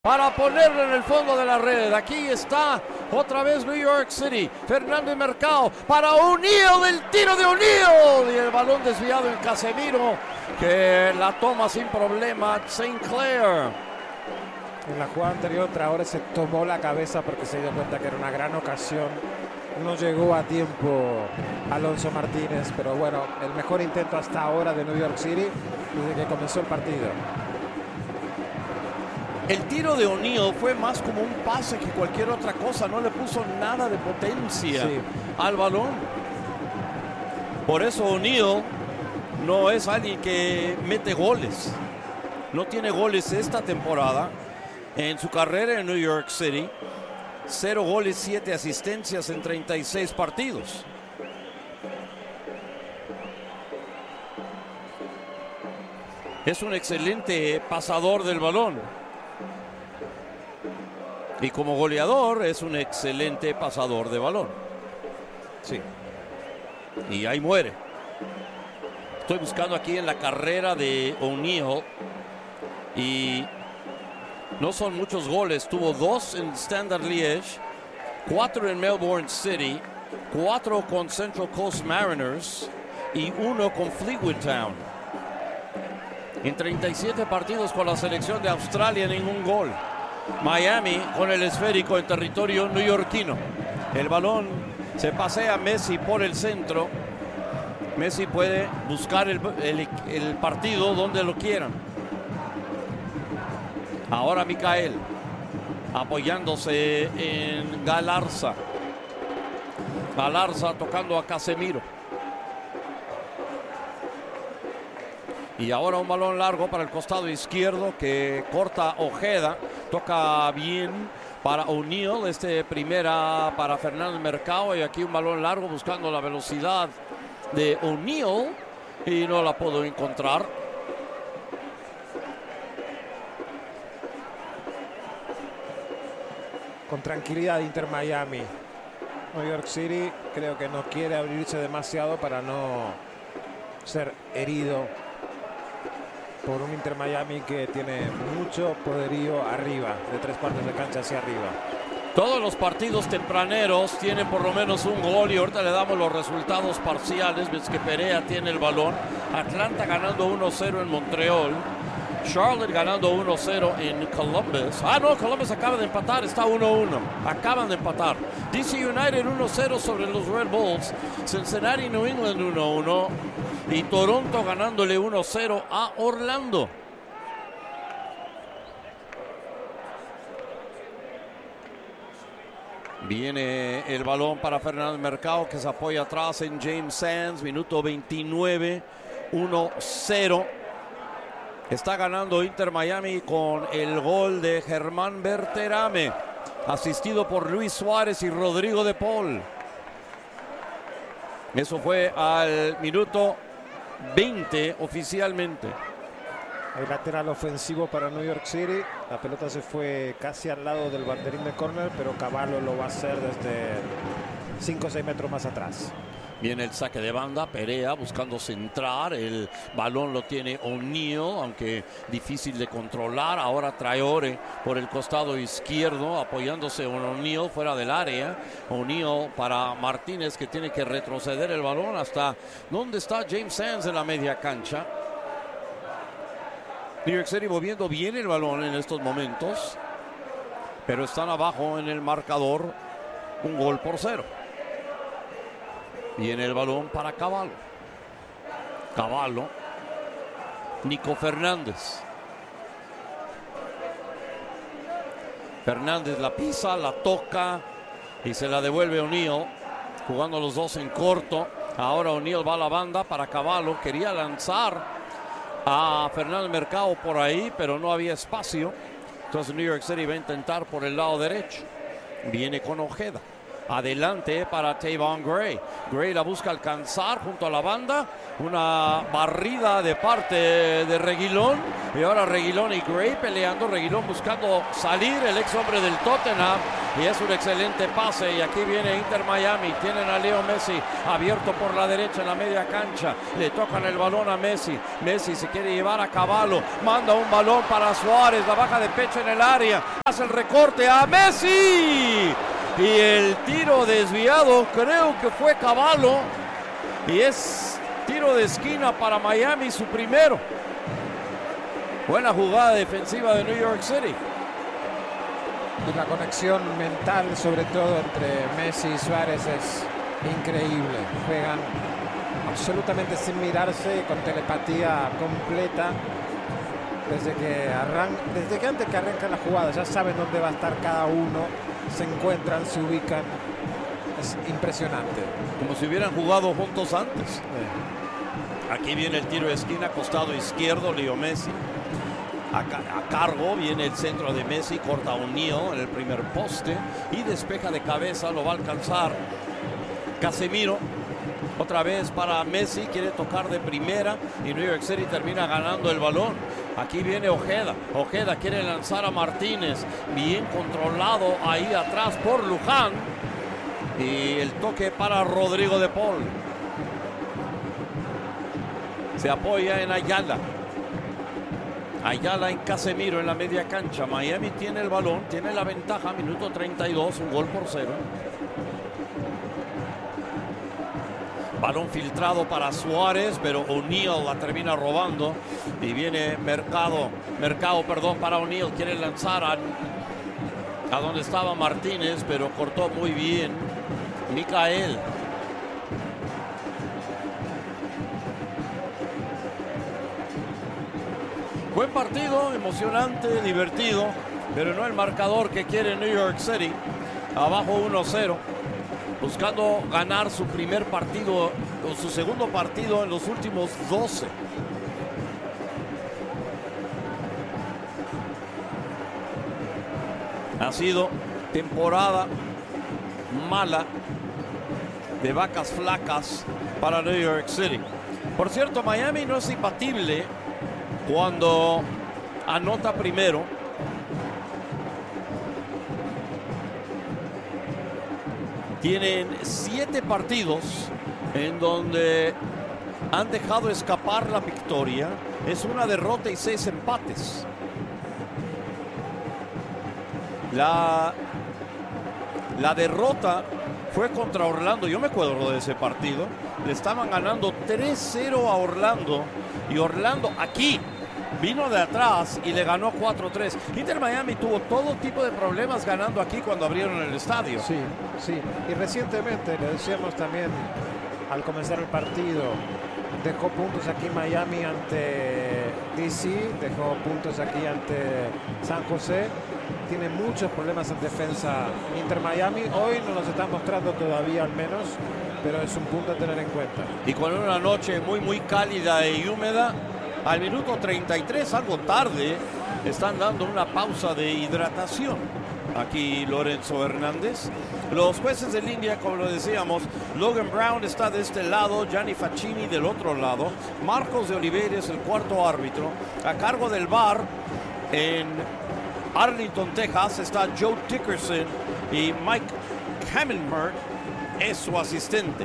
para ponerlo en el fondo de la red. Aquí está otra vez New York City. Fernández Mercado para O'Neal, el tiro de O'Neal y el balón desviado en Casemiro, que la toma sin problema St. Clair. En la jugada anterior Traoré se tomó la cabeza porque se dio cuenta que era una gran ocasión. No llegó a tiempo Alonso Martínez, pero bueno, el mejor intento hasta ahora de New York City desde que comenzó el partido. El tiro de O'Neal fue más como un pase que cualquier otra cosa. No le puso nada de potencia al balón. Por eso O'Neal no es alguien que mete goles. No tiene goles esta temporada. En su carrera en New York City, 0 goles, 7 asistencias en 36 partidos. Es un excelente pasador del balón. Y como goleador es un excelente pasador de balón. Sí. Y ahí muere. Estoy buscando aquí en la carrera de O'Neal. Y no son muchos goles. Tuvo 2 en Standard Liège, 4 en Melbourne City, 4 con Central Coast Mariners y 1 con Fleetwood Town. En 37 partidos con la selección de Australia, ningún gol. Miami con el esférico en territorio neoyorquino. El balón se pasea a Messi por el centro. Messi puede buscar el partido donde lo quieran. Ahora Micael apoyándose en Galarza. Galarza tocando a Casemiro. Y ahora un balón largo para el costado izquierdo que corta Ojeda. Toca bien para O'Neal. Primera para Fernández Mercado. Y aquí un balón largo buscando la velocidad de O'Neal. Y no la puedo encontrar. Con tranquilidad Inter Miami. New York City creo que no quiere abrirse demasiado para no ser herido por un Inter Miami que tiene mucho poderío arriba, de 3 cuartos de cancha hacia arriba. Todos los partidos tempraneros tienen por lo menos un gol y ahorita le damos los resultados parciales. Ves que Perea tiene el balón. Atlanta ganando 1-0 en Montreal. Charlotte ganando 1-0 en Columbus. Columbus acaba de empatar, está 1-1. Acaban de empatar. DC United 1-0 sobre los Red Bulls. Cincinnati, New England 1-1. Y Toronto ganándole 1-0 a Orlando. Viene el balón para Fernández Mercado, que se apoya atrás en James Sands. Minuto 29, 1-0. Está ganando Inter Miami con el gol de Germán Berterame, asistido por Luis Suárez y Rodrigo de Paul. Eso fue al minuto 20 oficialmente. El lateral ofensivo para New York City. La pelota se fue casi al lado del banderín de córner, pero Cavallo lo va a hacer desde 5 o 6 metros más atrás. Viene el saque de banda, Perea buscando centrar, el balón lo tiene O'Neal, aunque difícil de controlar. Ahora Traoré por el costado izquierdo, apoyándose en O'Neal fuera del área. O'Neal para Martínez, que tiene que retroceder el balón hasta donde está James Sands en la media cancha. New York City moviendo bien el balón en estos momentos, pero están abajo en el marcador, 1-0. Viene el balón para Cavallo. Cavallo. Nico Fernández. Fernández la pisa, la toca y se la devuelve O'Neal. Jugando los dos en corto. Ahora O'Neal va a la banda para Cavallo. Quería lanzar a Fernández Mercado por ahí, pero no había espacio. Entonces New York City va a intentar por el lado derecho. Viene con Ojeda. Adelante para Tavon Gray. Gray la busca alcanzar junto a la banda. Una barrida de parte de Reguilón. Y ahora Reguilón y Gray peleando. Reguilón buscando salir, el ex hombre del Tottenham. Y es un excelente pase. Y aquí viene Inter Miami. Tienen a Leo Messi abierto por la derecha en la media cancha. Le tocan el balón a Messi. Messi se quiere llevar a Cavallo. Manda un balón para Suárez. La baja de pecho en el área. Hace el recorte a Messi. Y el tiro desviado, creo que fue Cavallo. Y es tiro de esquina para Miami, su primero. Buena jugada defensiva de New York City. Y la conexión mental, sobre todo entre Messi y Suárez, es increíble. Juegan absolutamente sin mirarse, con telepatía completa. Desde que antes que arrancan la jugada, ya saben dónde va a estar cada uno. Se encuentran, se ubican. Es impresionante. Como si hubieran jugado juntos antes. Aquí viene el tiro de esquina, costado izquierdo, Leo Messi. A cargo viene el centro de Messi, corta a O'Neal en el primer poste y despeja de cabeza, lo va a alcanzar Casemiro. Otra vez para Messi, quiere tocar de primera y New York City termina ganando el balón. Aquí viene Ojeda. Ojeda quiere lanzar a Martínez. Bien controlado ahí atrás por Luján. Y el toque para Rodrigo de Paul. Se apoya en Ayala. Ayala en Casemiro en la media cancha. Miami tiene el balón, tiene la ventaja. Minuto 32, 1-0. Balón filtrado para Suárez, pero O'Neal la termina robando. Y viene Mercado para O'Neal. Quiere lanzar a donde estaba Martínez, pero cortó muy bien Micael. Buen partido, emocionante, divertido, pero no el marcador que quiere New York City. Abajo 1-0. Buscando ganar su primer partido o su segundo partido en los últimos 12. Ha sido temporada mala de vacas flacas para New York City. Por cierto, Miami no es imbatible cuando anota primero. Tienen 7 partidos en donde han dejado escapar la victoria. Es una derrota y 6 empates. La derrota fue contra Orlando. Yo me acuerdo de ese partido. Le estaban ganando 3-0 a Orlando. Y Orlando aquí vino de atrás y le ganó 4-3. Inter Miami tuvo todo tipo de problemas ganando aquí cuando abrieron el estadio. Sí, sí. Y recientemente, lo decíamos también al comenzar el partido, dejó puntos aquí Miami ante DC, dejó puntos aquí ante San José. Tiene muchos problemas en defensa Inter Miami. Hoy no nos está mostrando todavía al menos, pero es un punto a tener en cuenta. Y con una noche muy cálida y húmeda, al minuto 33, algo tarde, están dando una pausa de hidratación. Aquí Lorenzo Hernández. Los jueces de línea, como lo decíamos, Logan Brown está de este lado, Gianni Facchini del otro lado. Marcos de Oliveira es el cuarto árbitro. A cargo del VAR en Arlington, Texas, está Joe Dickerson y Mike Hammenberg es su asistente.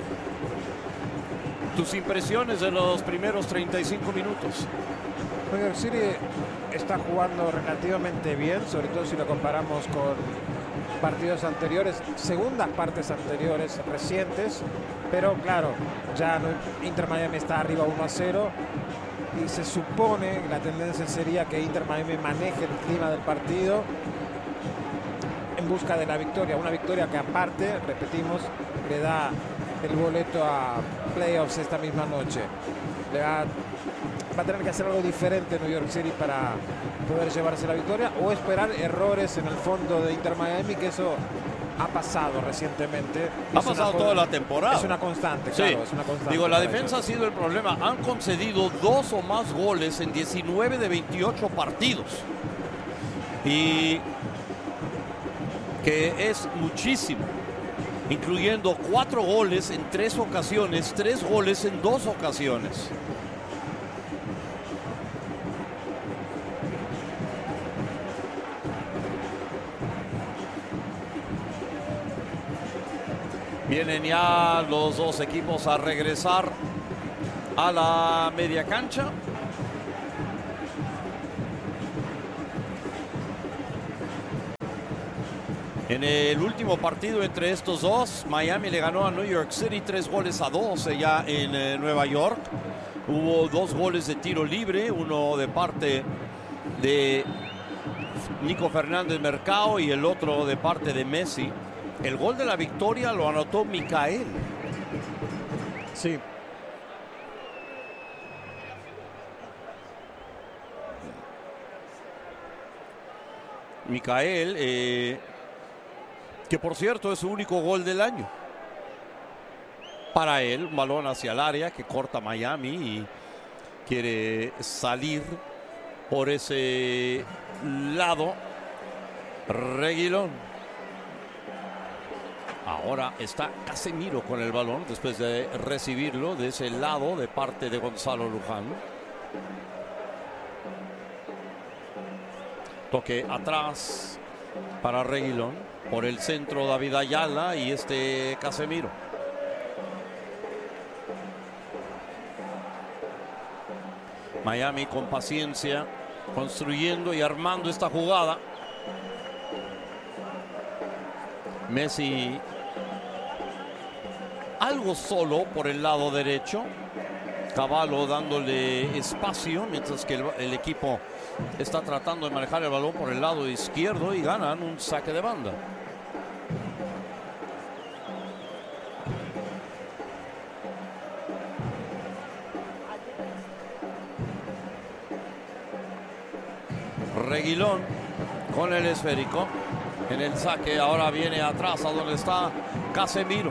Tus impresiones de los primeros 35 minutos. New York City está jugando relativamente bien, sobre todo si lo comparamos con partidos anteriores, segundas partes anteriores recientes, pero claro, ya Inter Miami está arriba 1-0 y se supone que la tendencia sería que Inter Miami maneje el clima del partido en busca de la victoria, una victoria que aparte, repetimos, le da el boleto a playoffs esta misma noche. Va a tener que hacer algo diferente New York City para poder llevarse la victoria o esperar errores en el fondo de Inter Miami, que eso ha pasado recientemente. Ha pasado toda la temporada. Es una constante, sí. Claro, es una constante. Digo, la defensa ha sido el problema. Han concedido 2 o más goles en 19 de 28 partidos. Y que es muchísimo. incluyendo 4 goles en 3 ocasiones, 3 goles en 2 ocasiones. Vienen ya los dos equipos a regresar a la media cancha. En el último partido entre estos dos, Miami le ganó a New York City 3-2 ya en Nueva York. Hubo 2 goles de tiro libre, uno de parte de Nico Fernández Mercado y el otro de parte de Messi. El gol de la victoria lo anotó Micael. Sí. Micael, que por cierto es su único gol del año. Para él, un balón hacia el área que corta Miami y quiere salir por ese lado. Reguilón. Ahora está Casemiro con el balón después de recibirlo de ese lado de parte de Gonzalo Luján. Toque atrás para Reguilón. Por el centro David Ayala y Casemiro. Miami con paciencia, construyendo y armando esta jugada. Messi algo solo por el lado derecho. Cavallo dándole espacio mientras que el equipo está tratando de manejar el balón por el lado izquierdo y ganan un saque de banda. Reguilón con el esférico en el saque. Ahora viene atrás a donde está Casemiro.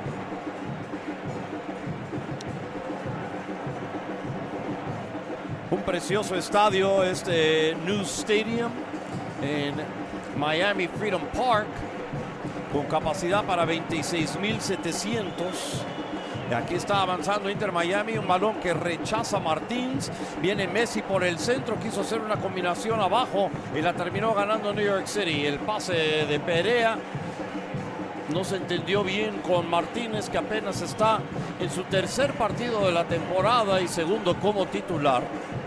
Un precioso estadio, New Stadium en Miami Freedom Park, con capacidad para 26.700. Y aquí está avanzando Inter Miami, un balón que rechaza Martins. Viene Messi por el centro, quiso hacer una combinación abajo y la terminó ganando New York City. El pase de Perea no se entendió bien con Martínez, que apenas está en su tercer partido de la temporada y segundo como titular.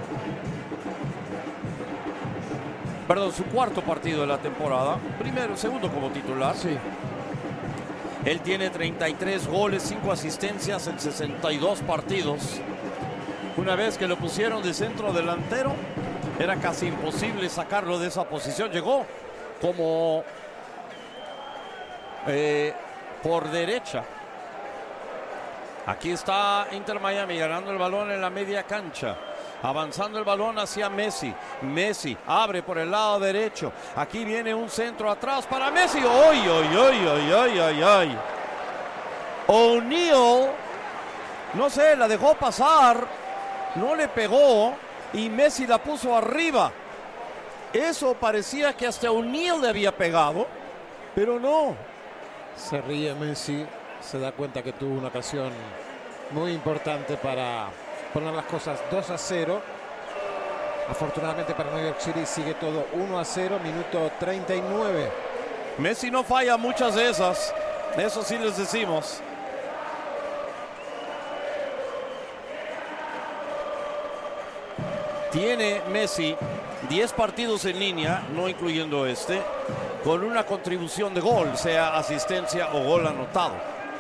Perdón, su cuarto partido de la temporada. Segundo como titular. Sí. Él tiene 33 goles, 5 asistencias en 62 partidos. Una vez que lo pusieron de centro delantero, era casi imposible sacarlo de esa posición. Llegó como por derecha. Aquí está Inter Miami ganando el balón en la media cancha. Avanzando el balón hacia Messi. Messi abre por el lado derecho. Aquí viene un centro atrás para Messi. ¡Ay, ay, ay, ay, ay, ay, ay! O'Neal, no sé, la dejó pasar. No le pegó y Messi la puso arriba. Eso parecía que hasta O'Neal le había pegado, pero no. Se ríe Messi. Se da cuenta que tuvo una ocasión muy importante para poner las cosas 2-0. Afortunadamente para New York City sigue todo 1-0, minuto 39. Messi no falla muchas de esas, eso sí les decimos. Tiene Messi 10 partidos en línea, no incluyendo con una contribución de gol, sea asistencia o gol anotado.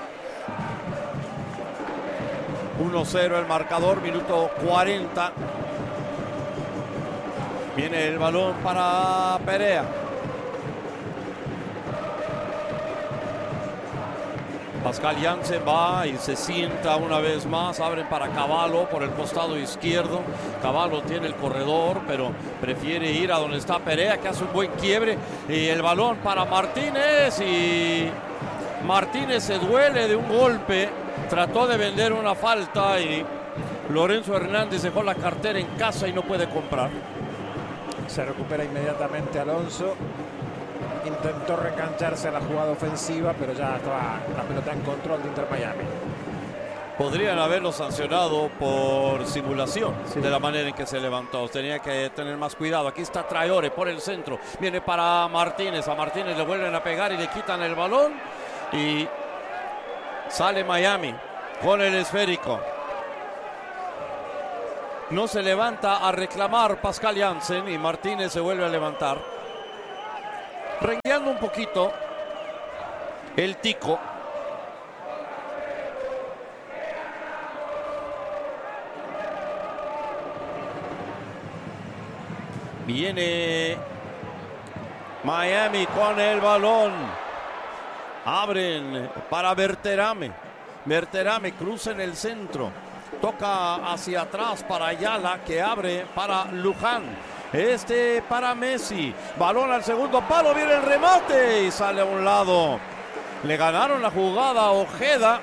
1-0 el marcador, minuto 40. Viene el balón para Perea. Pascal Jansen va y se sienta una vez más. Abren para Cavallo por el costado izquierdo. Cavallo tiene el corredor, pero prefiere ir a donde está Perea, que hace un buen quiebre. Y el balón para Martínez. Y Martínez se duele de un golpe. Trató de vender una falta y Lorenzo Hernández dejó la cartera en casa y no puede comprar. Se recupera inmediatamente Alonso. intentó reengancharse a la jugada ofensiva, pero ya estaba la pelota en control de Inter Miami. Podrían haberlo sancionado por simulación, sí, de la manera en que se levantó. Tenía que tener más cuidado. Aquí está Traore por el centro. Viene para Martínez. A Martínez le vuelven a pegar y le quitan el balón. Y sale Miami con el esférico. No se levanta a reclamar Pascal Jansen y Martínez se vuelve a levantar. Rengueando un poquito el tico. Viene Miami con el balón. Abren para Berterame. Berterame cruza en el centro. Toca hacia atrás para Ayala, que abre para Luján. Para Messi. Balón al segundo palo. Viene el remate y sale a un lado. Le ganaron la jugada a Ojeda.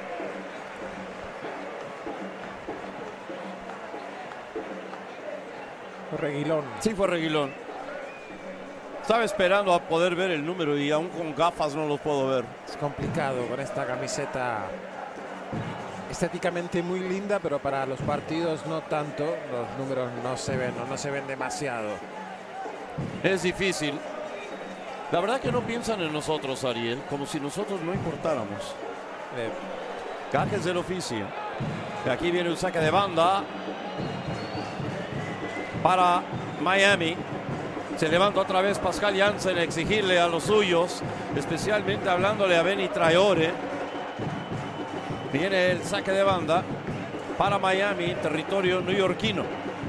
Reguilón. Sí, fue Reguilón. Estaba esperando a poder ver el número y aún con gafas no lo puedo ver. Es complicado con esta camiseta estéticamente muy linda, pero para los partidos no tanto. Los números no se ven demasiado. Es difícil. La verdad que no piensan en nosotros, Ariel, como si nosotros no importáramos. Gajes del oficio. Y aquí viene un saque de banda para Miami. Se levanta otra vez Pascal Jansen a exigirle a los suyos, especialmente hablándole a Benny Traore. Viene el saque de banda para Miami, territorio neoyorquino.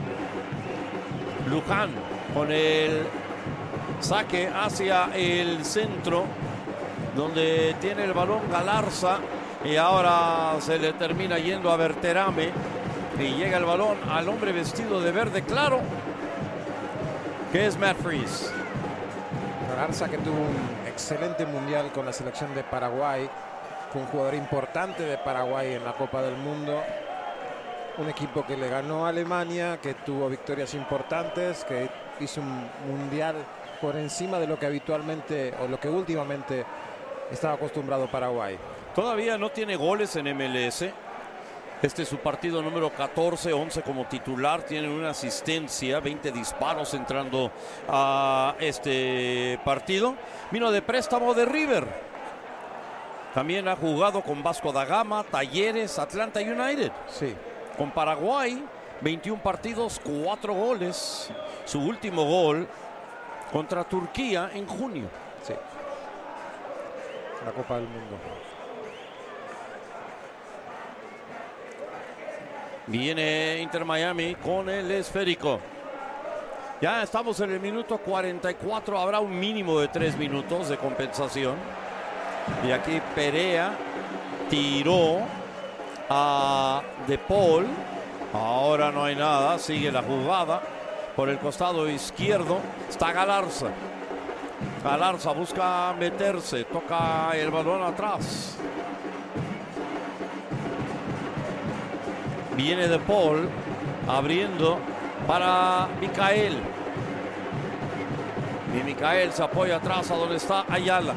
Luján con el saque hacia el centro, donde tiene el balón Galarza, y ahora se le termina yendo a Berterame y llega el balón al hombre vestido de verde claro, que es Matt Freese. Galarza, que tuvo un excelente mundial con la selección de Paraguay, fue un jugador importante de Paraguay en la Copa del Mundo, un equipo que le ganó a Alemania, que tuvo victorias importantes, que hizo un mundial por encima de lo que habitualmente o lo que últimamente estaba acostumbrado Paraguay. Todavía no tiene goles en MLS. Este es su partido número 14, 11 como titular, tiene una asistencia, 20 disparos entrando a este partido. Vino de préstamo de River. También ha jugado con Vasco da Gama, Talleres, Atlanta United. Sí. Con Paraguay, 21 partidos, 4 goles. Su último gol contra Turquía en junio. Sí. La Copa del Mundo. Viene Inter Miami con el esférico. Ya estamos en el minuto 44. Habrá un mínimo de 3 minutos de compensación. Y aquí Perea tiró a De Paul. Ahora no hay nada. Sigue la jugada. Por el costado izquierdo está Galarza. Galarza busca meterse. Toca el balón atrás. Viene De Paul abriendo para Micael. Y Micael se apoya atrás a donde está Ayala.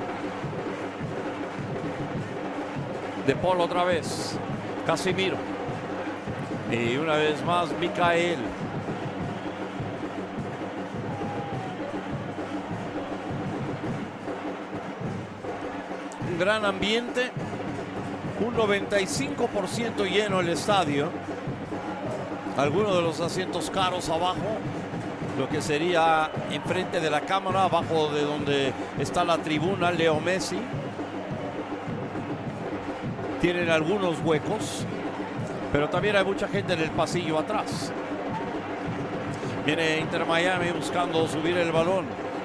De Paul otra vez. Casimiro. Y una vez más Micael. Un gran ambiente. Un 95% lleno el estadio. Algunos de los asientos caros abajo. Lo que sería enfrente de la cámara, abajo de donde está la tribuna Leo Messi. Tienen algunos huecos, pero también hay mucha gente en el pasillo atrás. Viene Inter Miami buscando subir el balón.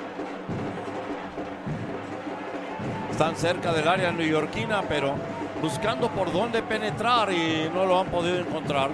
Están cerca del área neoyorquina, pero buscando por dónde penetrar y no lo han podido encontrar.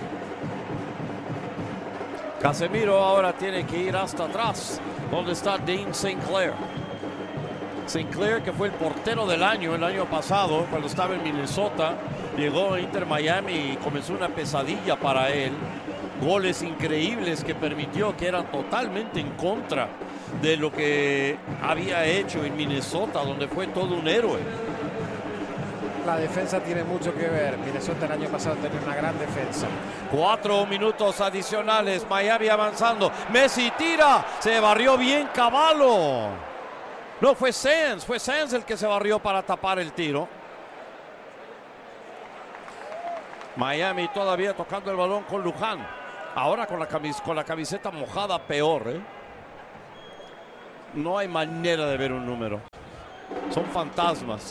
Casemiro ahora tiene que ir hasta atrás, donde está Dean Sinclair. Sinclair, que fue el portero del año el año pasado, cuando estaba en Minnesota, llegó a Inter Miami y comenzó una pesadilla para él. Goles increíbles que permitió, que eran totalmente en contra de lo que había hecho en Minnesota, donde fue todo un héroe. La defensa tiene mucho que ver. Minnesota el año pasado tenía una gran defensa. 4 minutos adicionales, Miami avanzando. Messi tira, se barrió bien Cavallo. No, fue Sands el que se barrió para tapar el tiro. Miami todavía tocando el balón con Luján. Ahora con la camiseta mojada, peor, ¿eh? No hay manera de ver un número. Son fantasmas.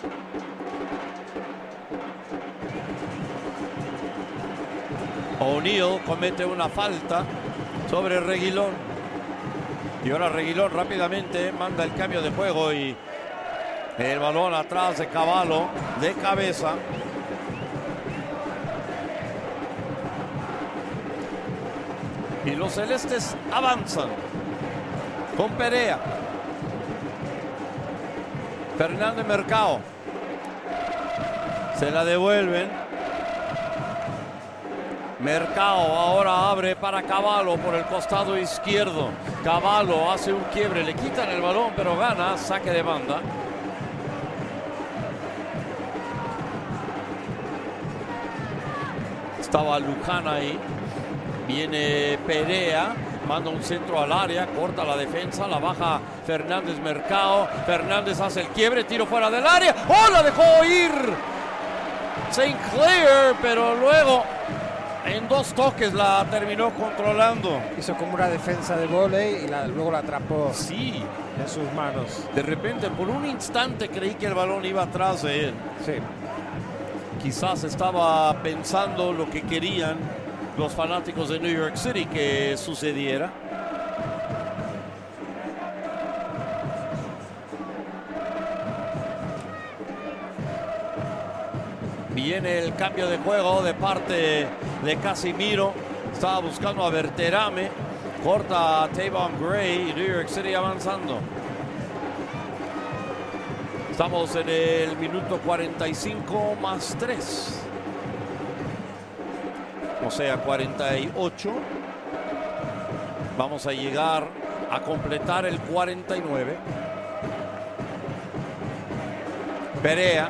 O'Neal comete una falta sobre Reguilón. Y ahora Reguilón rápidamente manda el cambio de juego y el balón atrás de Cavallo de cabeza. Y los celestes avanzan con Perea. Fernández Mercado. Se la devuelven. Mercado ahora abre para Cavallo por el costado izquierdo. Cavallo hace un quiebre, le quitan el balón, pero gana, saque de banda. Estaba Luján ahí. Viene Perea, manda un centro al área, corta la defensa, la baja Fernández Mercado. Fernández hace el quiebre, tiro fuera del área. ¡Oh, la dejó ir St. Clair! Pero luego en 2 toques la terminó controlando. Hizo como una defensa de vóley y luego la atrapó. Sí, en sus manos. De repente, por un instante creí que el balón iba atrás de él. Sí. Quizás estaba pensando lo que querían los fanáticos de New York City que sucediera. Viene el cambio de juego de parte de Casimiro. Estaba buscando a Berterame. Corta a Tavon Gray y New York City avanzando. Estamos en el minuto 45 más 3. O sea, 48. Vamos a llegar a completar el 49. Perea.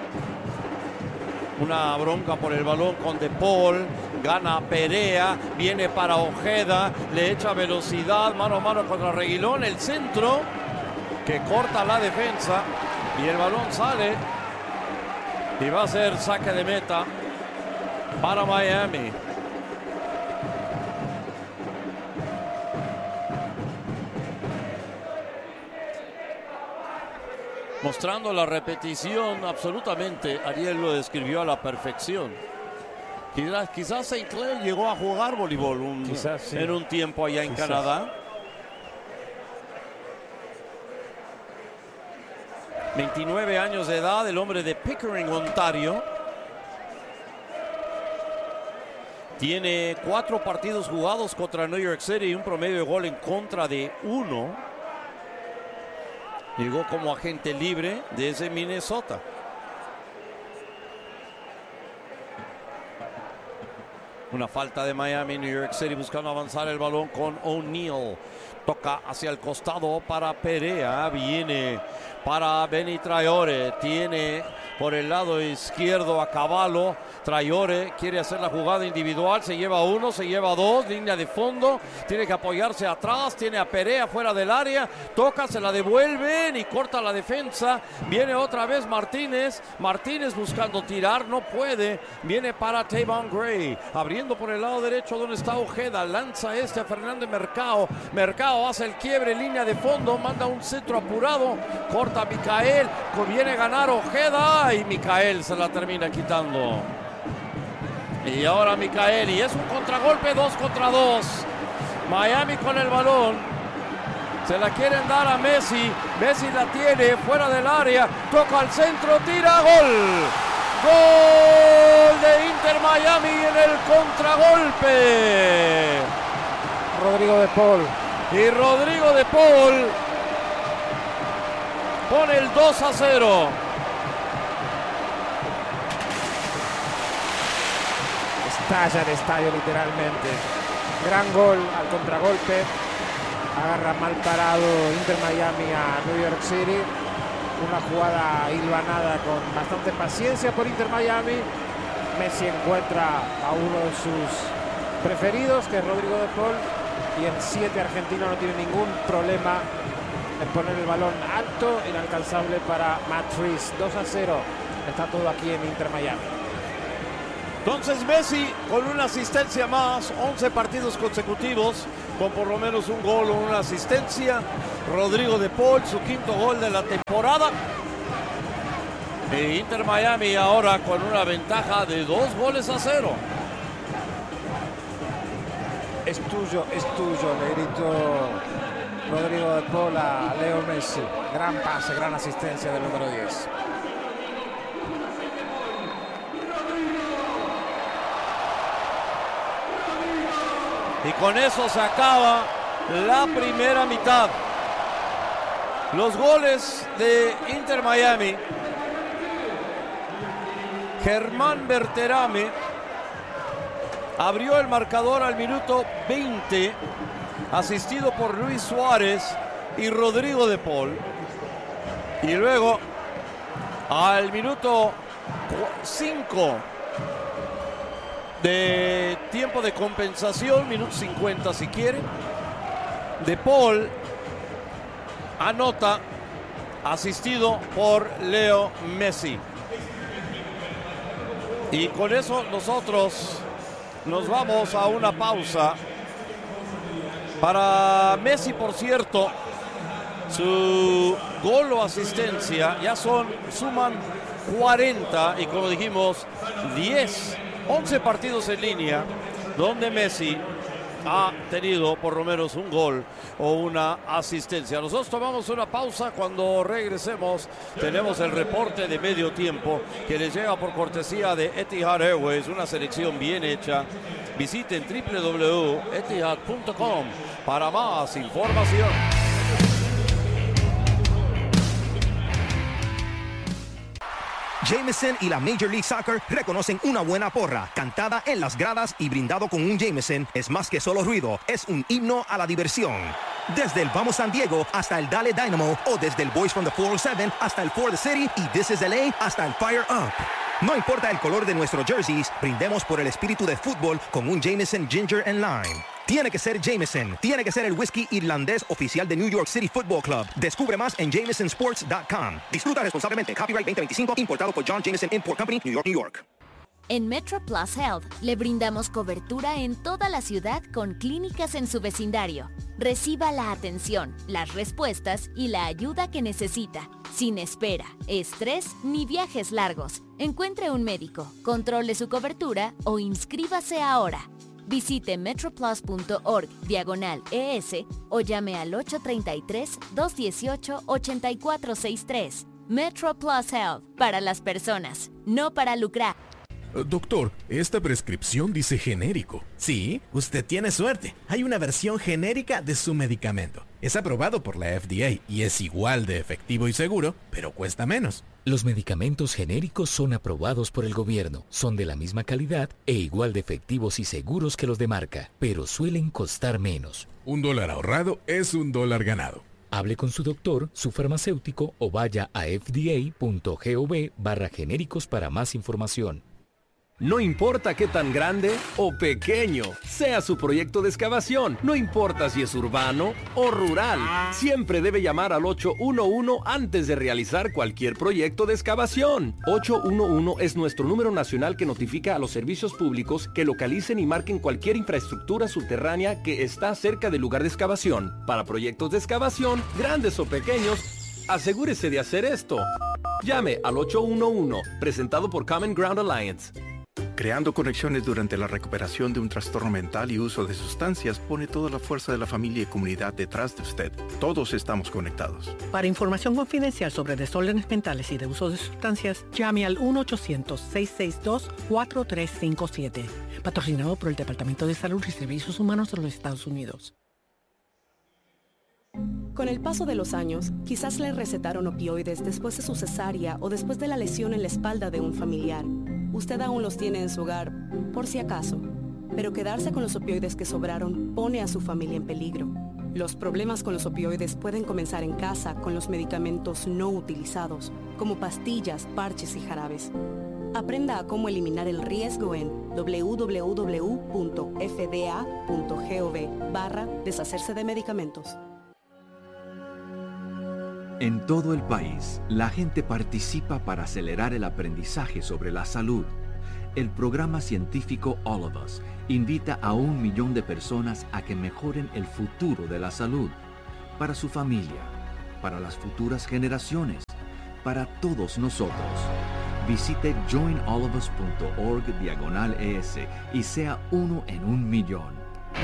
Una bronca por el balón con De Paul. Gana Perea. Viene para Ojeda. Le echa velocidad. Mano a mano contra Reguilón. El centro que corta la defensa. Y el balón sale. Y va a ser saque de meta para Miami. Mostrando la repetición, absolutamente, Ariel lo describió a la perfección. Quizás St. Clair llegó a jugar voleibol sí. en un tiempo allá en Canadá. 29 años de edad, el hombre de Pickering, Ontario. Tiene 4 partidos jugados contra New York City y un promedio de gol en contra de 1. Llegó como agente libre desde Minnesota. Una falta de Miami, New York City buscando avanzar el balón con O'Neal. Toca hacia el costado para Perea. Viene para Benny Traore. Tiene por el lado izquierdo a Cavallo. Traore quiere hacer la jugada individual. Se lleva 1, se lleva 2. Línea de fondo. Tiene que apoyarse atrás. Tiene a Perea fuera del área. Toca, se la devuelven y corta la defensa. Viene otra vez Martínez. Martínez buscando tirar. No puede. Viene para Tavon Gray. Abriendo por el lado derecho donde está Ojeda. Lanza a Fernández Mercado. Mercado hace el quiebre, línea de fondo, manda un centro apurado, corta a Micael, conviene a ganar Ojeda y Micael se la termina quitando. Y ahora Micael, y es un contragolpe 2 contra 2. Miami con el balón, se la quieren dar a Messi, Messi la tiene fuera del área, toca al centro, tira, gol. Gol de Inter Miami en el contragolpe. Rodrigo De Paul. Y Rodrigo De Paul pone el 2-0. Estalla el estadio literalmente. Gran gol al contragolpe. Agarra mal parado Inter Miami a New York City. Una jugada hilvanada con bastante paciencia por Inter Miami. Messi encuentra a uno de sus preferidos, que es Rodrigo de Paul. Y el 7 argentino no tiene ningún problema en poner el balón alto, inalcanzable para Matt Freese. 2-0. Está todo aquí en Inter Miami. Entonces Messi con una asistencia más, 11 partidos consecutivos con por lo menos un gol o una asistencia. Rodrigo de Paul, su quinto gol de la temporada. E Inter Miami ahora con una ventaja de 2-0. Es tuyo, le gritó Rodrigo de Paul a Leo Messi. Gran pase, gran asistencia del número 10. Y con eso se acaba la primera mitad. Los goles de Inter Miami. Germán Berterame abrió el marcador al minuto 20, asistido por Luis Suárez y Rodrigo de Paul. Y luego, al minuto 5 de tiempo de compensación, minuto 50 si quiere, de Paul anota, asistido por Leo Messi. Y con eso nosotros nos vamos a una pausa. Para Messi, por cierto, su gol o asistencia ya suman 40 y, como dijimos, 11 partidos en línea donde Messi ha tenido por lo menos un gol o una asistencia. Nosotros tomamos una pausa. Cuando regresemos tenemos el reporte de medio tiempo que les llega por cortesía de Etihad Airways, una selección bien hecha. Visiten www.etihad.com para más información. Jameson y la Major League Soccer reconocen una buena porra, cantada en las gradas y brindado con un Jameson. Es más que solo ruido, es un himno a la diversión. Desde el Vamos San Diego hasta el Dale Dynamo, o desde el Boys from the 407 hasta el For the City y This is LA hasta el Fire Up. No importa el color de nuestros jerseys, brindemos por el espíritu de fútbol con un Jameson Ginger and Lime. Tiene que ser Jameson. Tiene que ser el whisky irlandés oficial de New York City Football Club. Descubre más en jamesonsports.com. Disfruta responsablemente. Copyright 2025. Importado por John Jameson Import Company, New York, New York. En Metro Plus Health le brindamos cobertura en toda la ciudad con clínicas en su vecindario. Reciba la atención, las respuestas y la ayuda que necesita, sin espera, estrés ni viajes largos. Encuentre un médico, controle su cobertura o inscríbase ahora. Visite metroplus.org/ES o llame al 833-218-8463. Metro Plus Health, para las personas, no para lucrar. Doctor, esta prescripción dice genérico. Sí, usted tiene suerte. Hay una versión genérica de su medicamento. Es aprobado por la FDA y es igual de efectivo y seguro, pero cuesta menos. Los medicamentos genéricos son aprobados por el gobierno, son de la misma calidad e igual de efectivos y seguros que los de marca, pero suelen costar menos. $1 ahorrado es $1 ganado. Hable con su doctor, su farmacéutico o vaya a fda.gov/genéricos para más información. No importa qué tan grande o pequeño sea su proyecto de excavación, no importa si es urbano o rural, siempre debe llamar al 811 antes de realizar cualquier proyecto de excavación. 811 es nuestro número nacional que notifica a los servicios públicos que localicen y marquen cualquier infraestructura subterránea que está cerca del lugar de excavación. Para proyectos de excavación, grandes o pequeños, asegúrese de hacer esto. Llame al 811, presentado por Common Ground Alliance. Creando conexiones durante la recuperación de un trastorno mental y uso de sustancias pone toda la fuerza de la familia y comunidad detrás de usted. Todos estamos conectados. Para información confidencial sobre desórdenes mentales y de uso de sustancias, llame al 1-800-662-4357. Patrocinado por el Departamento de Salud y Servicios Humanos de los Estados Unidos. Con el paso de los años, quizás le recetaron opioides después de su cesárea o después de la lesión en la espalda de un familiar. Usted aún los tiene en su hogar, por si acaso. Pero quedarse con los opioides que sobraron pone a su familia en peligro. Los problemas con los opioides pueden comenzar en casa con los medicamentos no utilizados, como pastillas, parches y jarabes. Aprenda a cómo eliminar el riesgo en www.fda.gov/deshacerse de medicamentos. En todo el país, la gente participa para acelerar el aprendizaje sobre la salud. El programa científico All of Us invita a 1 millón de personas a que mejoren el futuro de la salud, para su familia, para las futuras generaciones, para todos nosotros. Visite joinallofus.org/ES y sea uno en 1 millón.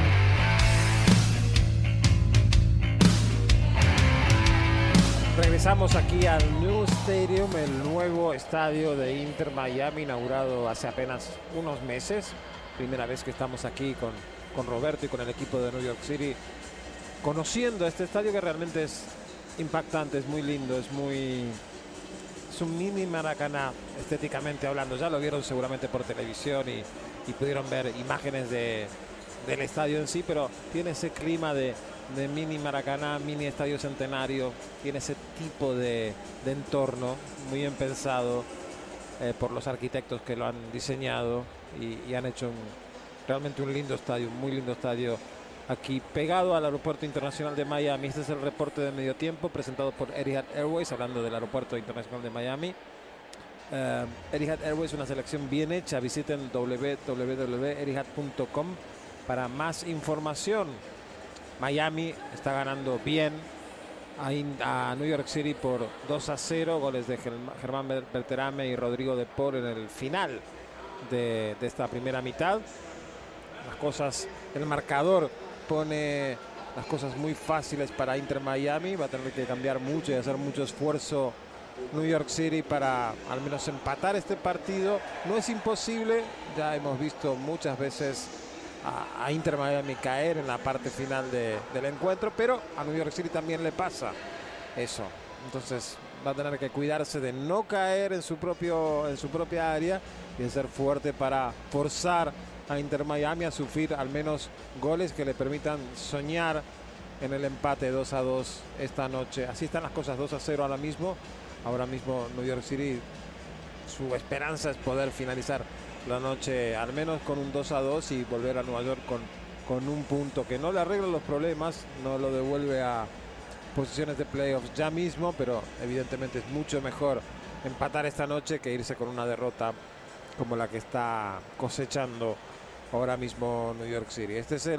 Regresamos aquí al New Stadium, el nuevo estadio de Inter Miami, inaugurado hace apenas unos meses. Primera vez que estamos aquí con Roberto y con el equipo de New York City, conociendo este estadio que realmente es impactante, es muy lindo, es un mini Maracaná estéticamente hablando. Ya lo vieron seguramente por televisión y pudieron ver imágenes del estadio en sí, pero tiene ese clima de mini Maracaná, mini estadio centenario, tiene ese tipo de entorno muy bien pensado por los arquitectos que lo han diseñado y han hecho realmente un lindo estadio, muy lindo estadio aquí pegado al Aeropuerto Internacional de Miami. Este es el reporte de medio tiempo presentado por Etihad Airways, hablando del Aeropuerto Internacional de Miami. Etihad Airways, una selección bien hecha. Visiten www.etihad.com para más información. Miami está ganando bien a New York City por 2-0, goles de Germán Berterame y Rodrigo de Paul en el final de esta primera mitad. Las cosas, el marcador pone las cosas muy fáciles para Inter Miami. Va a tener que cambiar mucho y hacer mucho esfuerzo New York City para al menos empatar este partido. No es imposible, ya hemos visto muchas veces a Inter Miami caer en la parte final del encuentro, pero a New York City también le pasa eso. Entonces va a tener que cuidarse de no caer en su propia área y de ser fuerte para forzar a Inter Miami a sufrir al menos goles que le permitan soñar en el empate 2-2 esta noche. Así están las cosas, 2-0 ahora mismo. Ahora mismo New York City, su esperanza es poder finalizar la noche al menos con un 2-2 y volver a Nueva York con un punto que no le arregla los problemas, no lo devuelve a posiciones de playoffs ya mismo, pero evidentemente es mucho mejor empatar esta noche que irse con una derrota como la que está cosechando ahora mismo New York City. Este es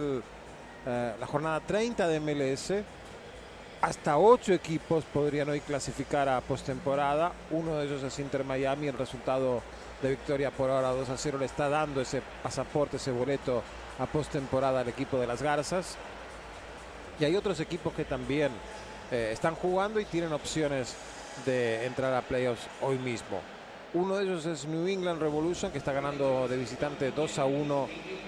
la jornada 30 de MLS. Hasta 8 equipos podrían hoy clasificar a postemporada. Uno de ellos es Inter Miami. El resultado de victoria por ahora 2-0 le está dando ese pasaporte, ese boleto a postemporada al equipo de las Garzas. Y hay otros equipos que también están jugando y tienen opciones de entrar a playoffs hoy mismo. Uno de ellos es New England Revolution, que está ganando de visitante 2-1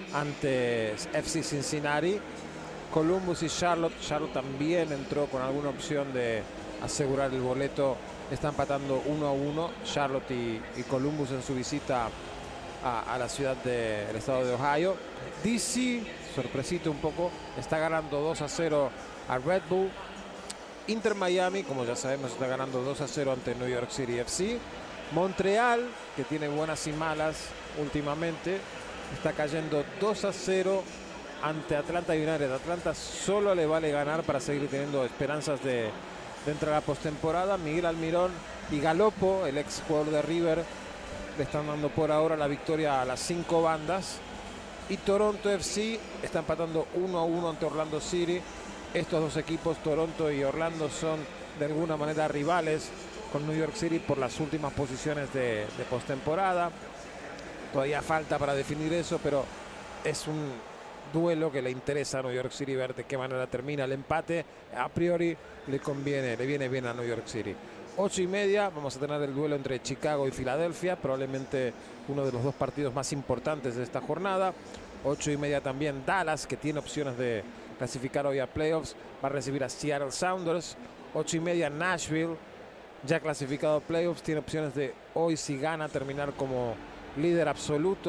ante FC Cincinnati. Columbus y Charlotte también entró con alguna opción de asegurar el boleto. Está empatando 1-1 Charlotte y Columbus en su visita a la ciudad del estado de Ohio. DC, sorpresito un poco, está ganando 2-0 a Red Bull. Inter Miami, como ya sabemos, está ganando 2-0 ante New York City FC. Montreal, que tiene buenas y malas últimamente, está cayendo 2-0 ante Atlanta United. Atlanta solo le vale ganar para seguir teniendo esperanzas de entrar a postemporada. Miguel Almirón y Galopo, el ex jugador de River, le están dando por ahora la victoria a las 5 bandas. Y Toronto FC está empatando 1-1 ante Orlando City. Estos dos equipos, Toronto y Orlando, son de alguna manera rivales con New York City por las últimas posiciones de postemporada. Todavía falta para definir eso, pero es un duelo que le interesa a New York City ver de qué manera termina. El empate a priori le viene bien a New York City. 8:30 vamos a tener el duelo entre Chicago y Filadelfia, probablemente uno de los dos partidos más importantes de esta jornada. 8:30 también Dallas, que tiene opciones de clasificar hoy a playoffs, va a recibir a Seattle Sounders. 8:30 Nashville, ya clasificado a playoffs, tiene opciones de hoy, si gana, terminar como líder absoluto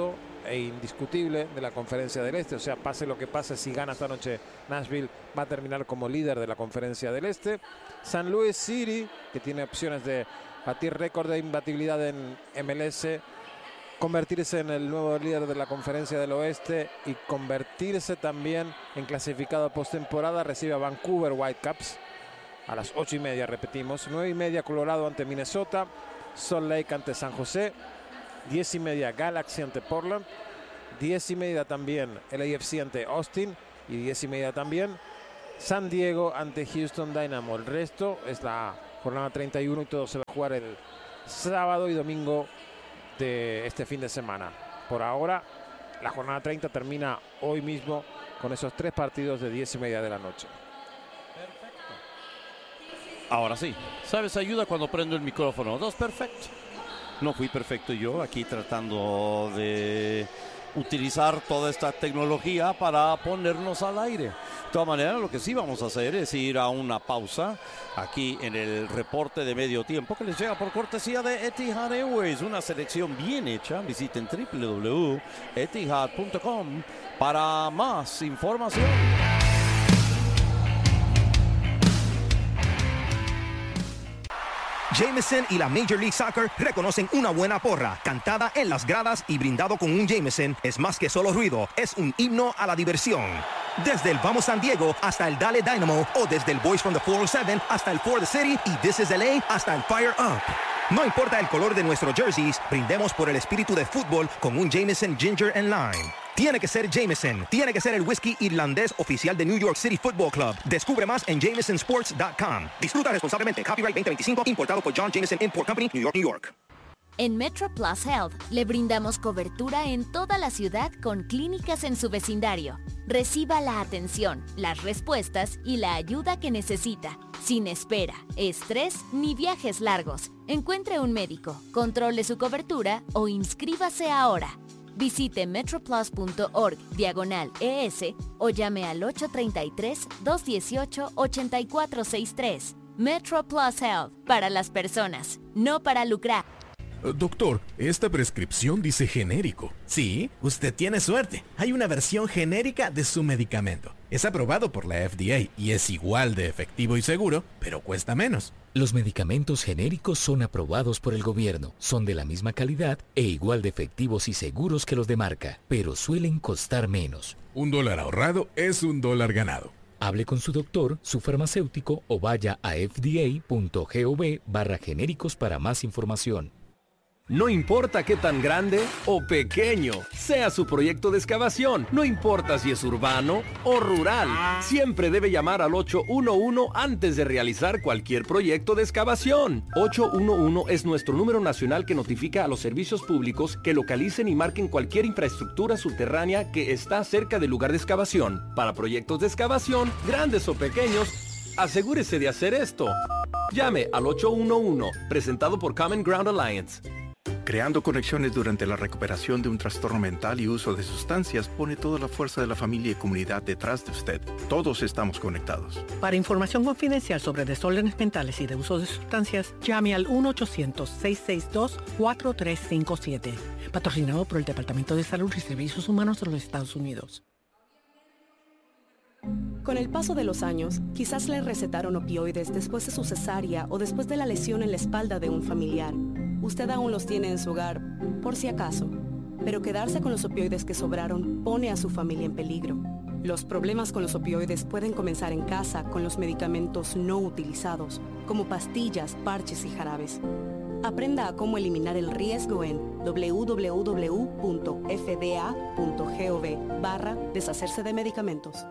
e indiscutible de la Conferencia del Este. O sea, pase lo que pase, si gana esta noche Nashville, va a terminar como líder de la Conferencia del Este. San Luis City, que tiene opciones de batir récord de imbatibilidad en MLS, convertirse en el nuevo líder de la Conferencia del Oeste y convertirse también en clasificado postemporada. Recibe a Vancouver Whitecaps a las 8:30, repetimos. 9:30 Colorado ante Minnesota. Salt Lake ante San José. 10:30 Galaxy ante Portland. 10:30 también LAFC ante Austin. Y 10:30 también San Diego ante Houston Dynamo. El resto es la jornada 31 y todo se va a jugar el sábado y domingo de este fin de semana. Por ahora, la jornada 30 termina hoy mismo con esos 3 partidos de 10:30 de la noche. Ahora sí, ¿sabes? Ayuda cuando prendo el micrófono. Dos, perfecto. No fui perfecto yo aquí tratando de utilizar toda esta tecnología para ponernos al aire. De todas maneras, lo que sí vamos a hacer es ir a una pausa aquí en el reporte de medio tiempo que les llega por cortesía de Etihad Airways, una selección bien hecha. Visiten www.etihad.com para más información. Jameson y la Major League Soccer reconocen una buena porra, cantada en las gradas y brindado con un Jameson. Es más que solo ruido, es un himno a la diversión. Desde el Vamos San Diego hasta el Dale Dynamo, o desde el Boys from the 407 hasta el For the City y This is LA hasta el Fire Up. No importa el color de nuestros jerseys, brindemos por el espíritu de fútbol con un Jameson Ginger and Lime. Tiene que ser Jameson. Tiene que ser el whisky irlandés oficial de New York City Football Club. Descubre más en jamesonsports.com. Disfruta responsablemente. Copyright 2025. Importado por John Jameson Import Company, New York, New York. En Metro Plus Health le brindamos cobertura en toda la ciudad con clínicas en su vecindario. Reciba la atención, las respuestas y la ayuda que necesita, sin espera, estrés ni viajes largos. Encuentre un médico, controle su cobertura o inscríbase ahora. Visite metroplus.org/ES o llame al 833-218-8463. Metro Plus Health, para las personas, no para lucrar. Doctor, esta prescripción dice genérico. Sí, usted tiene suerte. Hay una versión genérica de su medicamento. Es aprobado por la FDA y es igual de efectivo y seguro, pero cuesta menos. Los medicamentos genéricos son aprobados por el gobierno, son de la misma calidad e igual de efectivos y seguros que los de marca, pero suelen costar menos. $1 ahorrado es $1 ganado. Hable con su doctor, su farmacéutico o vaya a fda.gov/genéricos para más información. No importa qué tan grande o pequeño sea su proyecto de excavación, no importa si es urbano o rural, siempre debe llamar al 811 antes de realizar cualquier proyecto de excavación. 811 es nuestro número nacional que notifica a los servicios públicos que localicen y marquen cualquier infraestructura subterránea que está cerca del lugar de excavación. Para proyectos de excavación, grandes o pequeños, asegúrese de hacer esto. Llame al 811, presentado por Common Ground Alliance. Creando conexiones durante la recuperación de un trastorno mental y uso de sustancias pone toda la fuerza de la familia y comunidad detrás de usted. Todos estamos conectados. Para información confidencial sobre desórdenes mentales y de uso de sustancias, llame al 1-800-662-4357. Patrocinado por el Departamento de Salud y Servicios Humanos de los Estados Unidos. Con el paso de los años, quizás le recetaron opioides después de su cesárea o después de la lesión en la espalda de un familiar. Usted aún los tiene en su hogar, por si acaso. Pero quedarse con los opioides que sobraron pone a su familia en peligro. Los problemas con los opioides pueden comenzar en casa con los medicamentos no utilizados, como pastillas, parches y jarabes. Aprenda a cómo eliminar el riesgo en www.fda.gov/deshacerse de medicamentos.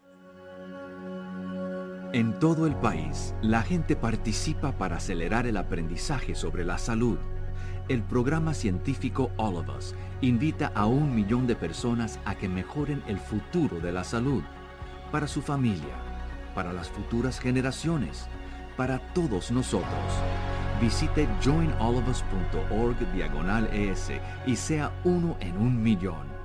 En todo el país, la gente participa para acelerar el aprendizaje sobre la salud. El programa científico All of Us invita a 1 millón de personas a que mejoren el futuro de la salud, para su familia, para las futuras generaciones, para todos nosotros. Visite joinallofus.org/ES y sea uno en 1 millón.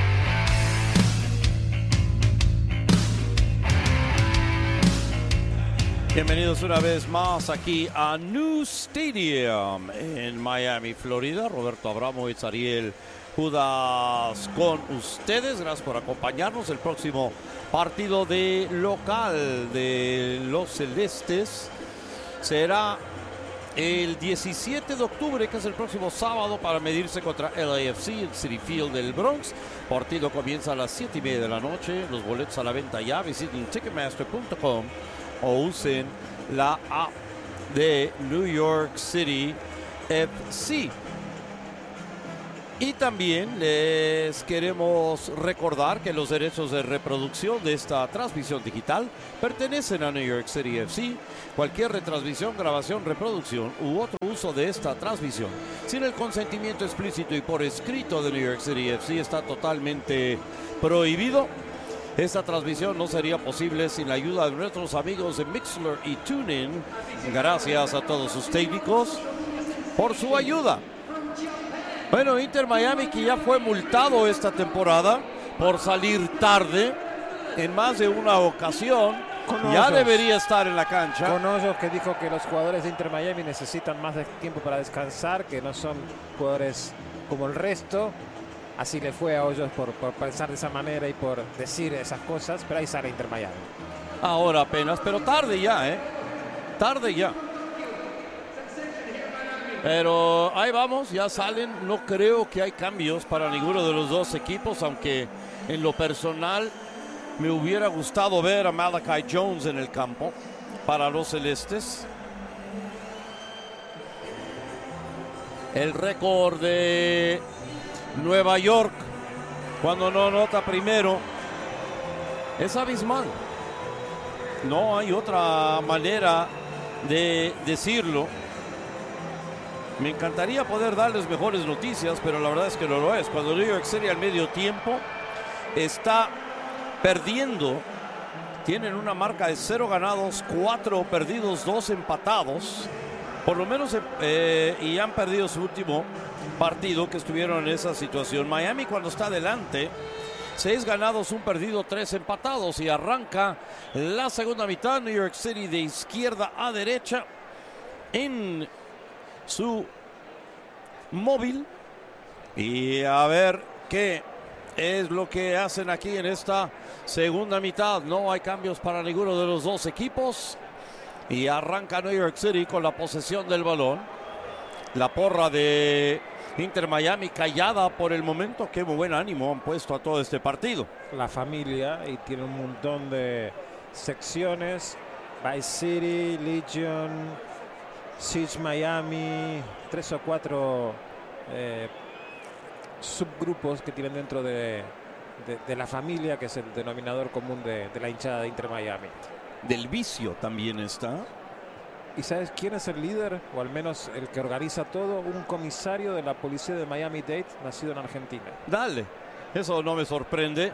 Bienvenidos una vez más aquí a New Stadium en Miami, Florida. Roberto Abramovich, Ariel Judas con ustedes. Gracias por acompañarnos. El próximo partido de local de los Celestes será el 17 de octubre, que es el próximo sábado, para medirse contra LAFC en Citi Field del Bronx. Partido comienza a las 7:30 de la noche. Los boletos a la venta ya. Visiten Ticketmaster.com o usen la app de New York City FC. Y también les queremos recordar que los derechos de reproducción de esta transmisión digital pertenecen a New York City FC. Cualquier retransmisión, grabación, reproducción u otro uso de esta transmisión sin el consentimiento explícito y por escrito de New York City FC está totalmente prohibido. Esta transmisión no sería posible sin la ayuda de nuestros amigos de Mixlr y TuneIn. Gracias a todos sus técnicos por su ayuda. Bueno, Inter Miami, que ya fue multado esta temporada por salir tarde en más de una ocasión, ya debería estar en la cancha. Con Hoyos, que dijo que los jugadores de Inter Miami necesitan más tiempo para descansar, que no son jugadores como el resto. Así le fue a Hoyos por pensar de esa manera y por decir esas cosas, pero ahí sale Inter Miami. Ahora apenas, pero tarde ya, tarde ya. Pero ahí vamos, ya salen. No creo que hay cambios para ninguno de los dos equipos, aunque en lo personal me hubiera gustado ver a Malachi Jones en el campo para los Celestes. El récord de Nueva York cuando no anota primero es abismal. No hay otra manera de decirlo. Me encantaría poder darles mejores noticias, pero la verdad es que no lo es. Cuando New York City al medio tiempo está perdiendo, tienen una marca de 0 ganados, 4 perdidos, 2 empatados, por lo menos, y han perdido su último partido que estuvieron en esa situación. Miami, cuando está adelante, 6 ganados, 1 perdido, 3 empatados, y arranca la segunda mitad. New York City de izquierda a derecha en su móvil, y a ver qué es lo que hacen aquí en esta segunda mitad. No hay cambios para ninguno de los dos equipos y arranca New York City con la posesión del balón. La porra de Inter Miami callada por el momento. Qué buen ánimo han puesto a todo este partido. La familia, y tiene un montón de secciones: Vice City, Legion, Siege Miami, 3 o 4 subgrupos que tienen dentro de la familia, que es el denominador común de la hinchada de Inter Miami. Del vicio también está. ¿Y sabes quién es el líder? O al menos el que organiza todo. Un comisario de la policía de Miami-Dade, nacido en Argentina. Dale, eso no me sorprende.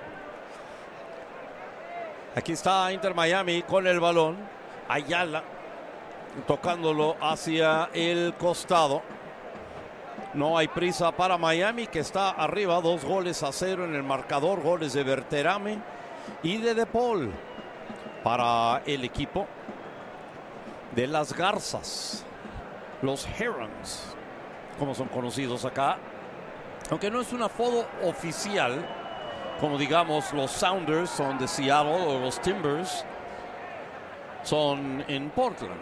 Aquí está Inter Miami con el balón. Ayala tocándolo hacia el costado. No hay prisa para Miami, que está arriba 2-0 en el marcador. Goles de Berterame y de Paul para el equipo de las Garzas, los Herons, como son conocidos acá, aunque no es un apodo oficial, como digamos los Sounders son de Seattle o los Timbers son en Portland.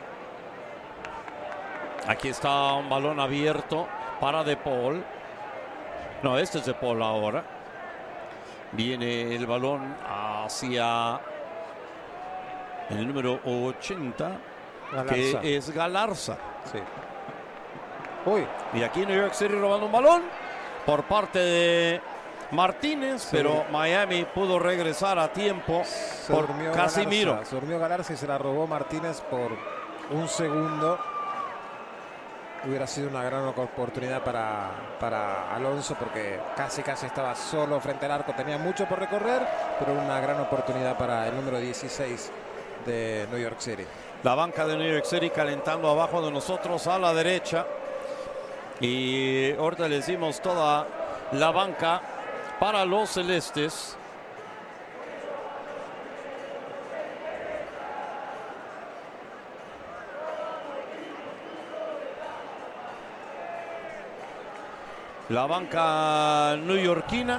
Aquí está un balón abierto para De Paul. No, este es De Paul ahora. Viene el balón hacia el número 80, Galarza, que es Galarza. Sí. Uy. Y aquí New York City robando un balón por parte de Martínez, sí, pero Miami pudo regresar a tiempo por Casimiro. Se durmió Galarza y se la robó Martínez por un segundo. Hubiera sido una gran oportunidad para Alonso, porque casi estaba solo frente al arco. Tenía mucho por recorrer, pero una gran oportunidad para el número 16 de New York City. La banca de New York City calentando abajo de nosotros a la derecha. Y ahorita le decimos toda la banca para los celestes. La banca neoyorquina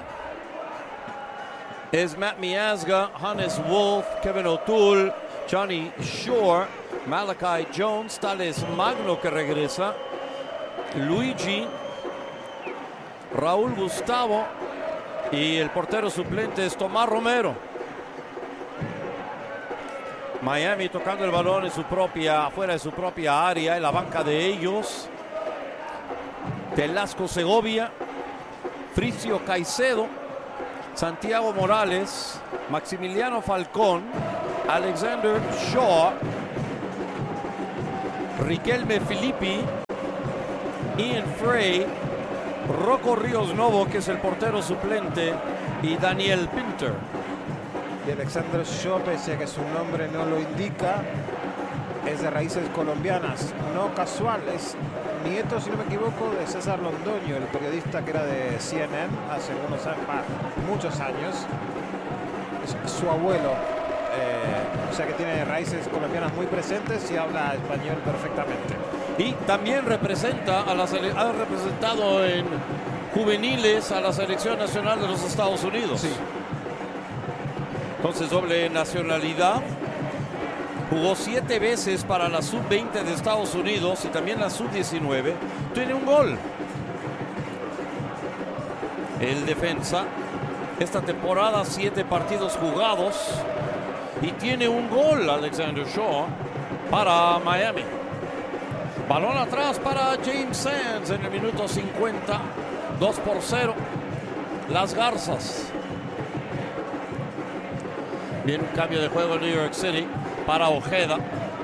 es Matt Miazga, Hannes Wolf, Kevin O'Toole, Johnny Shore, Malachi Jones, Tales Magno que regresa, Luigi, Raúl Gustavo y el portero suplente es Tomás Romero. Miami tocando el balón fuera de su propia área, en la banca de ellos. Velasco Segovia, Fricio Caicedo, Santiago Morales, Maximiliano Falcón, Alexander Shaw, Riquelme Filippi, Ian Frey, Rocco Ríos Novo, que es el portero suplente, y Daniel Pinter. Y Alexander Shaw, pese a que su nombre no lo indica, es de raíces colombianas, no casual, es nieto, si no me equivoco, de César Londoño, el periodista que era de CNN hace muchos años. Es su abuelo, o sea que tiene raíces colombianas muy presentes y habla español perfectamente. Y también ha representado en juveniles a la selección nacional de los Estados Unidos. Sí. Entonces, doble nacionalidad. Jugó 7 veces para la sub-20 de Estados Unidos y también la sub-19. Tiene un gol. El defensa. Esta temporada 7 partidos jugados. Y tiene un gol Alexander Shaw para Miami. Balón atrás para James Sands en el minuto 50. 2-0. Las Garzas. Viene un cambio de juego en New York City para Ojeda.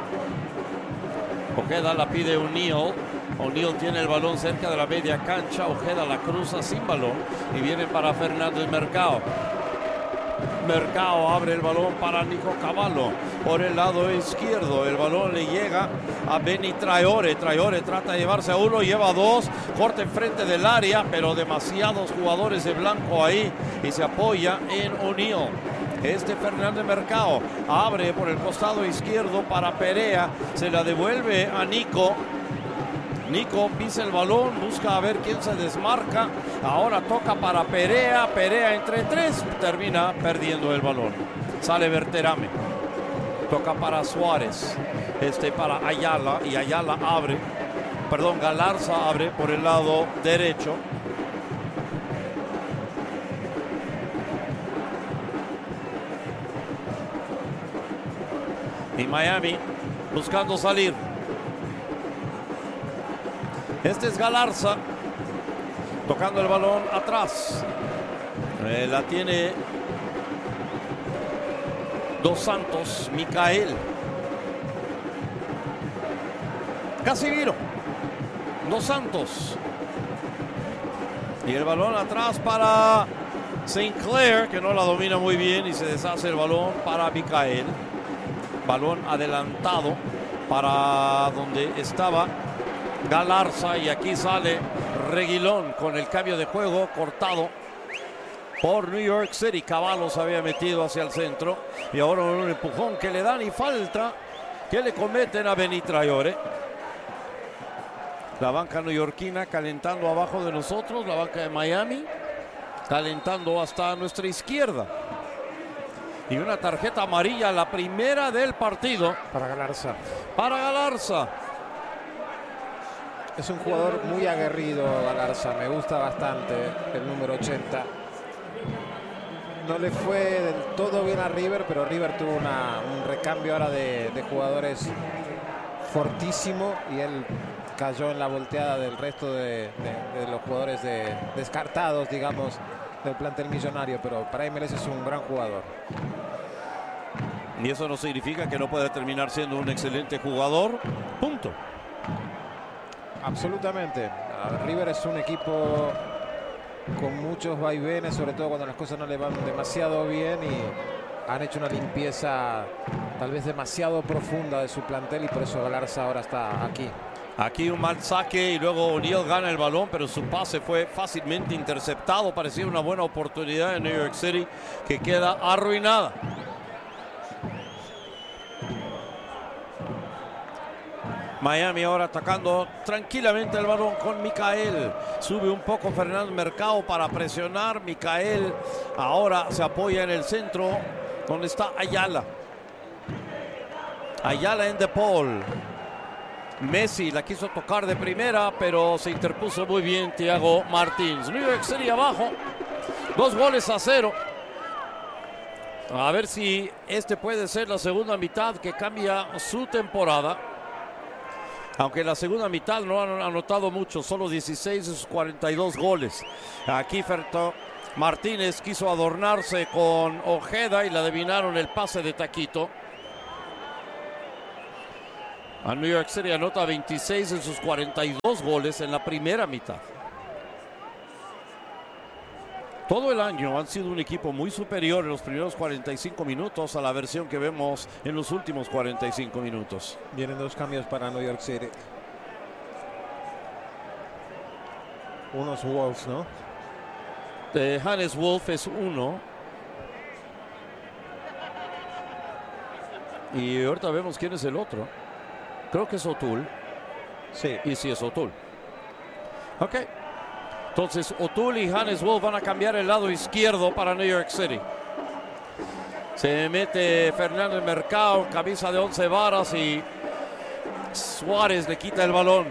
Ojeda la pide O'Neal. O'Neal tiene el balón cerca de la media cancha. Ojeda la cruza sin balón y viene para Fernández Mercado. Mercado abre el balón para Nico Cavallo por el lado izquierdo. El balón le llega a Benny Traore. Traore trata de llevarse a uno, lleva 2. Corta enfrente del área, pero demasiados jugadores de blanco ahí y se apoya en O'Neal. Fernández Mercado abre por el costado izquierdo para Perea, se la devuelve a Nico. Nico pisa el balón, busca a ver quién se desmarca. Ahora toca para Perea, Perea entre 3, termina perdiendo el balón. Sale Berterame, toca para Suárez, para Ayala, y Ayala abre, Galarza abre por el lado derecho. Y Miami buscando salir. Es Galarza tocando el balón atrás. La tiene Dos Santos, Micael. Casimiro. Dos Santos. Y el balón atrás para Sinclair, que no la domina muy bien y se deshace el balón para Micael. Balón adelantado para donde estaba Galarza y aquí sale Reguilón con el cambio de juego cortado por New York City. Cavallo se había metido hacia el centro y ahora un empujón que le dan y falta que le cometen a Benny Traore. La banca neoyorquina calentando abajo de nosotros, la banca de Miami calentando hasta nuestra izquierda. Y una tarjeta amarilla, la primera del partido. Para Galarza. Para Galarza. Es un jugador muy aguerrido, Galarza. Me gusta bastante el número 80. No le fue del todo bien a River, pero River tuvo un recambio ahora de jugadores fortísimo y él cayó en la volteada del resto de los jugadores descartados, digamos, del plantel millonario, pero para MLS es un gran jugador. Y eso no significa que no pueda terminar siendo un excelente jugador. Punto. Absolutamente. River es un equipo con muchos vaivenes, sobre todo cuando las cosas no le van demasiado bien, y han hecho una limpieza tal vez demasiado profunda de su plantel y por eso Galarza ahora está aquí. Aquí un mal saque y luego O'Neal gana el balón, pero su pase fue fácilmente interceptado. Parecía una buena oportunidad en New York City que queda arruinada. Miami ahora atacando tranquilamente el balón con Micael. Sube un poco Fernández Mercado para presionar. Micael ahora se apoya en el centro donde está Ayala. Ayala en De Paul. Messi la quiso tocar de primera, pero se interpuso muy bien Thiago Martins. New York City abajo, 2-0. A ver si este puede ser la segunda mitad que cambia su temporada. Aunque en la segunda mitad no han anotado mucho, solo 16 de sus 42 goles. Aquí Martínez quiso adornarse con Ojeda y le adivinaron el pase de taquito. A New York City anota 26 de sus 42 goles en la primera mitad. Todo el año han sido un equipo muy superior en los primeros 45 minutos a la versión que vemos en los últimos 45 minutos. Vienen 2 cambios para New York City. Uno es Wolf, ¿no? Hannes Wolf es uno. Y ahorita vemos quién es el otro. Creo que es O'Toole. Sí. Y sí es O'Toole. Ok. Entonces O'Toole y Hannes Wolf van a cambiar el lado izquierdo para New York City. Se mete Fernández Mercado, camisa de 11 varas, y Suárez le quita el balón.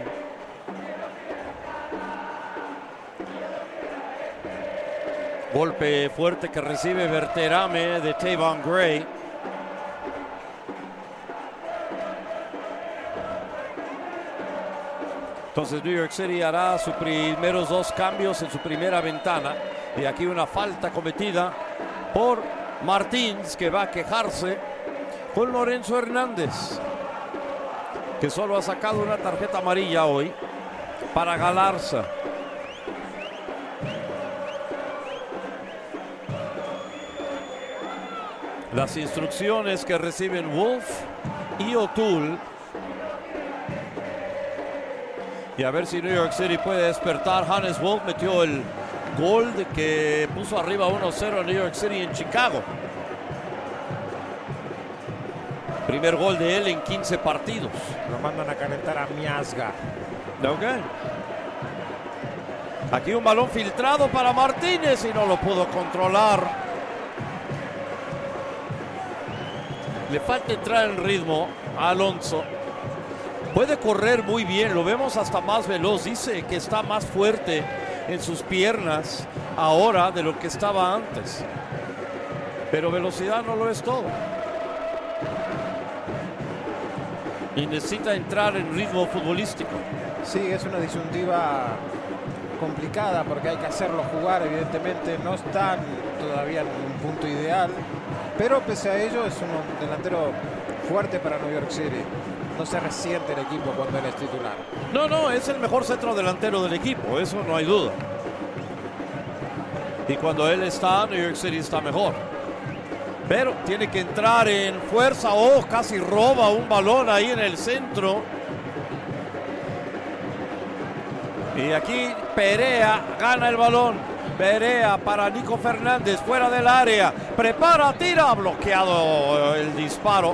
Golpe fuerte que recibe Berterame de Tavon Gray. Entonces New York City hará sus primeros 2 cambios en su primera ventana. Y aquí una falta cometida por Martins, que va a quejarse con Lorenzo Hernández, que solo ha sacado una tarjeta amarilla hoy para Galarza. Las instrucciones que reciben Wolf y O'Toole. Y a ver si New York City puede despertar. Hannes Wolf metió el gol que puso arriba 1-0 a New York City en Chicago. Primer gol de él en 15 partidos. Lo mandan a calentar a Miazga. Ok. Aquí un balón filtrado para Martínez y no lo pudo controlar. Le falta entrar en ritmo a Alonso. Puede correr muy bien, lo vemos hasta más veloz. Dice que está más fuerte en sus piernas ahora de lo que estaba antes. Pero velocidad no lo es todo. Y necesita entrar en ritmo futbolístico. Sí, es una disyuntiva complicada porque hay que hacerlo jugar. Evidentemente no están todavía en un punto ideal. Pero pese a ello es un delantero fuerte para New York City. No se resiente el equipo cuando él es titular. No, es el mejor centro delantero del equipo, eso no hay duda. Y cuando él está, New York City está mejor. Pero tiene que entrar en fuerza. Oh, casi roba un balón ahí en el centro. Y aquí Perea gana el balón. Perea para Nico Fernández, fuera del área. Prepara, tira, bloqueado el disparo.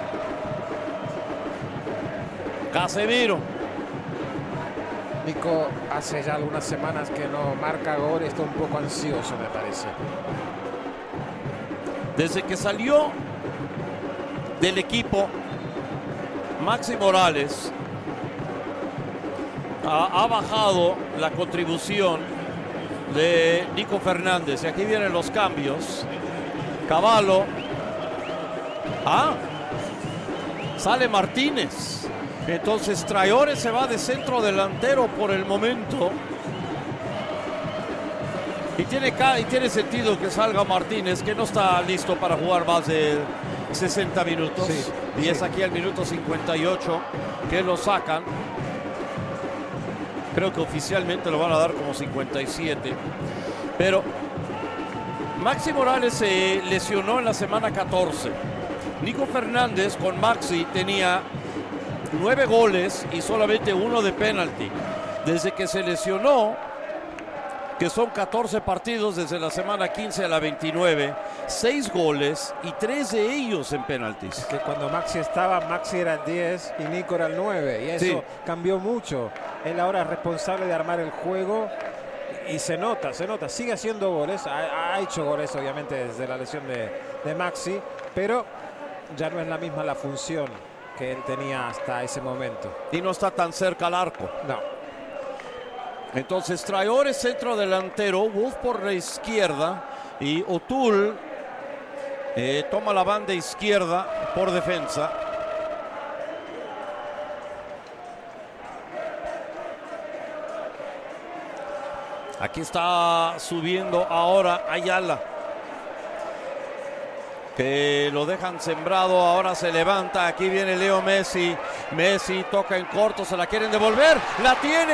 Casemiro. Nico hace ya algunas semanas que no marca gol, está un poco ansioso, me parece. Desde que salió del equipo, Maxi Morales ha bajado la contribución de Nico Fernández. Y aquí vienen los cambios. Cavallo. Sale Martínez. Entonces Traore se va de centro delantero por el momento. Y tiene sentido que salga Martínez, que no está listo para jugar más de 60 minutos. Sí, y es aquí al minuto 58 que lo sacan. Creo que oficialmente lo van a dar como 57. Pero Maxi Morales se lesionó en la semana 14. Nico Fernández con Maxi tenía 9 goles y solamente 1 de penalti. Desde que se lesionó, que son 14 partidos desde la semana 15 a la 29, 6 goles y 3 de ellos en penaltis. Es que cuando Maxi estaba, Maxi era el 10 y Nico era el 9. Y eso cambió mucho. Él ahora es responsable de armar el juego y se nota. Sigue haciendo goles. Ha hecho goles, obviamente, desde la lesión de Maxi. Pero ya no es la misma la función que él tenía hasta ese momento. Y no está tan cerca al arco. No. Entonces Traore centro delantero, Wolf por la izquierda y O'Toole toma la banda izquierda por defensa. Aquí está subiendo ahora Ayala, que lo dejan sembrado, ahora se levanta, aquí viene Leo Messi, Messi toca en corto, se la quieren devolver, la tiene.